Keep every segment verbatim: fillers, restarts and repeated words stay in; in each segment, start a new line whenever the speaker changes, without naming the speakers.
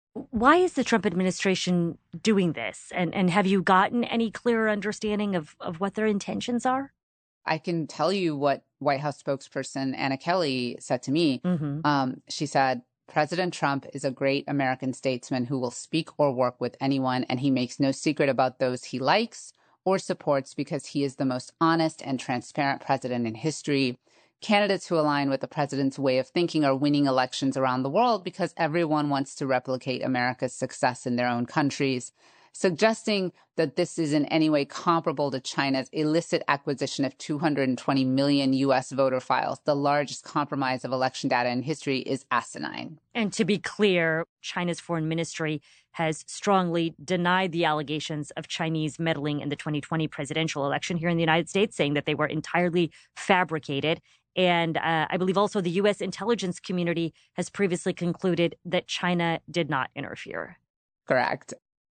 Why is the Trump administration doing this? And and have you gotten any clearer understanding of, of what their intentions are?
I can tell you what White House spokesperson Anna Kelly said to me.
Mm-hmm.
Um, she said, President Trump is a great American statesman who will speak or work with anyone, and he makes no secret about those he likes or supports because he is the most honest and transparent president in history. Candidates who align with the president's way of thinking are winning elections around the world because everyone wants to replicate America's success in their own countries. Suggesting that this is in any way comparable to China's illicit acquisition of two hundred twenty million U S voter files, the largest compromise of election data in history, is asinine.
And to be clear, China's foreign ministry has strongly denied the allegations of Chinese meddling in the twenty twenty presidential election here in the United States, saying that they were entirely fabricated. And uh, I believe also the U S intelligence community has previously concluded that China did not interfere.
Correct.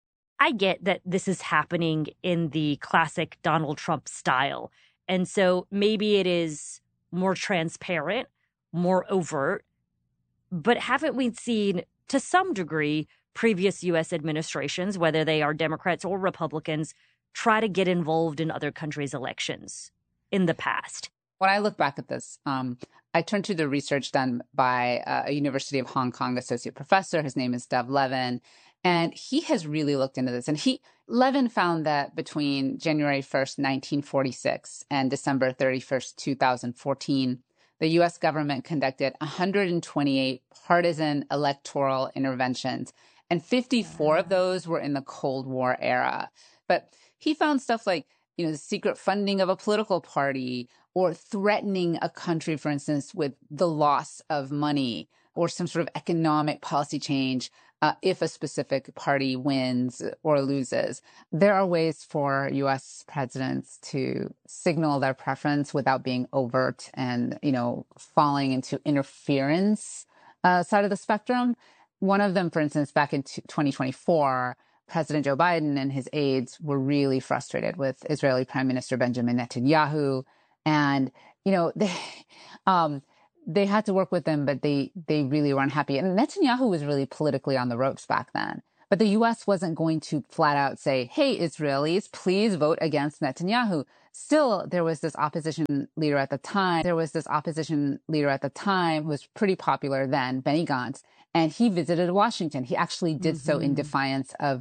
I get that this is happening in the classic Donald Trump style. And so maybe it is more transparent, more overt. But haven't we seen, to some degree, previous U S administrations, whether they are Democrats or Republicans, try to get involved in other countries' elections in the past?
When I look back at this, um, I turn to the research done by uh, a University of Hong Kong associate professor. His name is Dev Levin. And he has really looked into this. And he Levin found that between January first, nineteen forty-six and December thirty-first, two thousand fourteen, the U S government conducted one hundred twenty-eight partisan electoral interventions, and fifty-four of those were in the Cold War era. But he found stuff like, you know, the secret funding of a political party, or threatening a country, for instance, with the loss of money or some sort of economic policy change uh, if a specific party wins or loses. There are ways for U S presidents to signal their preference without being overt and, you know, falling into interference uh, side of the spectrum. One of them, for instance, back in twenty twenty-four, President Joe Biden and his aides were really frustrated with Israeli Prime Minister Benjamin Netanyahu. And, you know, they, um, they had to work with them, but they, they really weren't happy. And Netanyahu was really politically on the ropes back then. But the U S wasn't going to flat out say, hey, Israelis, please vote against Netanyahu. Still, there was this opposition leader at the time. There was this opposition leader at the time who was pretty popular then, Benny Gantz. And he visited Washington. He actually did mm-hmm. so in defiance of